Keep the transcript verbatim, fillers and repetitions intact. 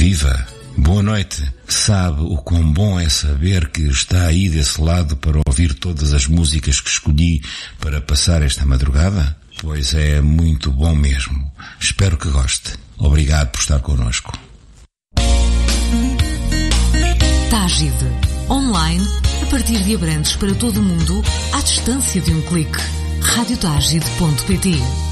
Viva! Boa noite! Sabe o quão bom é saber que está aí desse lado para ouvir todas as músicas que escolhi para passar esta madrugada? Pois é muito bom mesmo. Espero que goste. Obrigado por estar connosco. Tágide. Online, a partir de Abrantes para todo o mundo, à distância de um clique. rádio tágide ponto pt